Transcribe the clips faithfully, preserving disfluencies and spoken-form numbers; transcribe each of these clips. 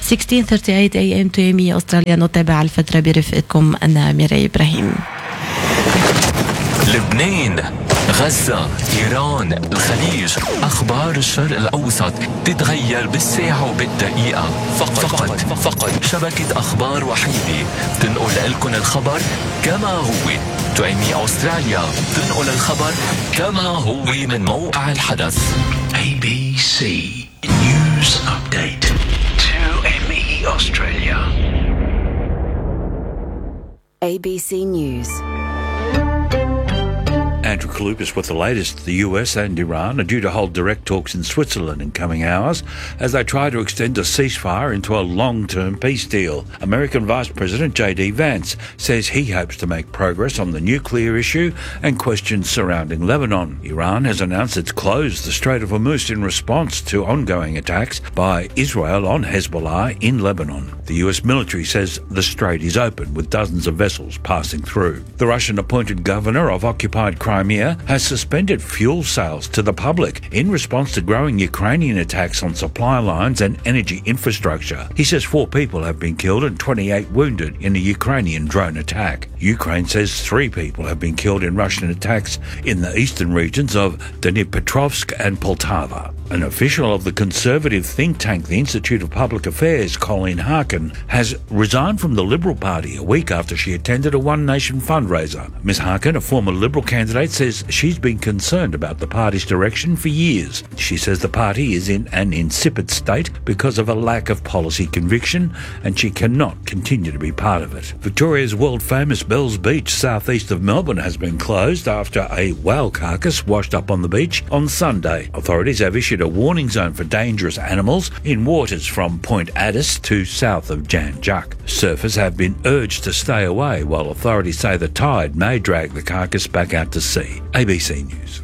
ستة عشر ثلاثين إيه إم تويمي أستراليا. نتابع الفترة برفقتكم أنا ميراي إبراهيم. لبنان، غزة، إيران، الخليج، أخبار الشرق الأوسط تتغير بالساعة وبالدقيقة. فقط فقط, فقط شبكة أخبار وحيدة تنقل لكم الخبر كما هو. تويمي أستراليا تنقل الخبر كما هو من موقع الحدث. A B C News Update. تويمي Australia. A B C News. Andrew Kalupas with the latest. The U S and Iran are due to hold direct talks in Switzerland in coming hours as they try to extend a ceasefire into a long-term peace deal. American Vice President J D Vance says he hopes to make progress on the nuclear issue and questions surrounding Lebanon. Iran has announced it's closed the Strait of Hormuz in response to ongoing attacks by Israel on Hezbollah in Lebanon. The U S military says the strait is open with dozens of vessels passing through. The Russian-appointed governor of occupied Crimea has suspended fuel sales to the public in response to growing Ukrainian attacks on supply lines and energy infrastructure. He says four people have been killed and twenty-eight wounded in a Ukrainian drone attack. Ukraine says three people have been killed in Russian attacks in the eastern regions of Dnipropetrovsk and Poltava. An official of the conservative think tank, the Institute of Public Affairs, Colleen Harkin, has resigned from the Liberal Party a week after she attended a One Nation fundraiser. Miz Harkin, a former Liberal candidate, says she's been concerned about the party's direction for years. She says the party is in an insipid state because of a lack of policy conviction, and she cannot continue to be part of it. Victoria's world-famous Bells Beach, southeast of Melbourne, has been closed after a whale carcass washed up on the beach on Sunday. Authorities have issued a warning zone for dangerous animals in waters from Point Addis to south of Jan Juk. Surfers have been urged to stay away, while authorities say the tide may drag the carcass back out to sea. A B C News.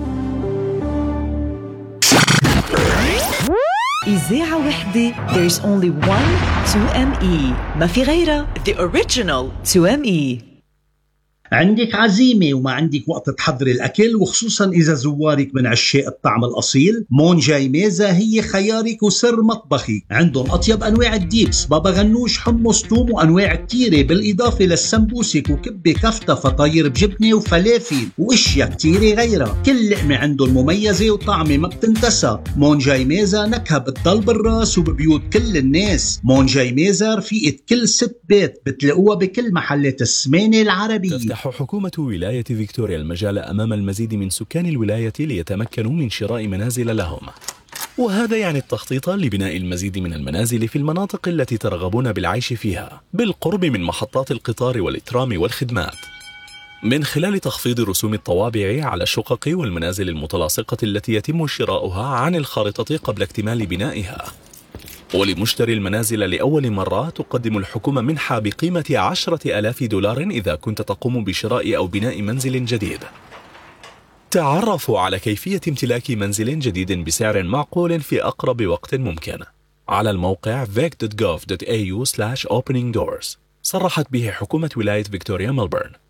إذاعة وحدة. There's only one two M E. ما في غيرها. The original two M E. عندك عزيمة وما عندك وقت تحضري الأكل، وخصوصا إذا زوارك من عشاق الطعم الأصيل، مونجاي ميزة هي خيارك وسر مطبخك. عندهم أطيب أنواع الديبس، بابا غنوش، حمص، توم، وأنواع كتيرة، بالإضافة للسمبوسك وكبة كفتة فطاير بجبنة وفلافل وأشياء كتيرة غيرها. كل لقمة عندهم مميزة وطعمة ما بتنتسى. مونجاي ميزة نكهة بتضل بالراس وببيوت كل الناس. مونجاي ميزة رفيقة كل ست بيت، بتلاقوها بكل محلات السمانة العربية. حكومة ولاية فيكتوريا المجال أمام المزيد من سكان الولاية ليتمكنوا من شراء منازل لهم، وهذا يعني التخطيط لبناء المزيد من المنازل في المناطق التي ترغبون بالعيش فيها بالقرب من محطات القطار والترام والخدمات، من خلال تخفيض رسوم الطوابع على الشقق والمنازل المتلاصقة التي يتم شراؤها عن الخارطة قبل اكتمال بنائها. ولمشتري المنازل لأول مرة تقدم الحكومة منحة بقيمة عشرة آلاف دولار إذا كنت تقوم بشراء أو بناء منزل جديد. تعرفوا على كيفية امتلاك منزل جديد بسعر معقول في أقرب وقت ممكن على الموقع vic dot gov dot a u slash opening doors. صرحت به حكومة ولاية فيكتوريا ملبورن.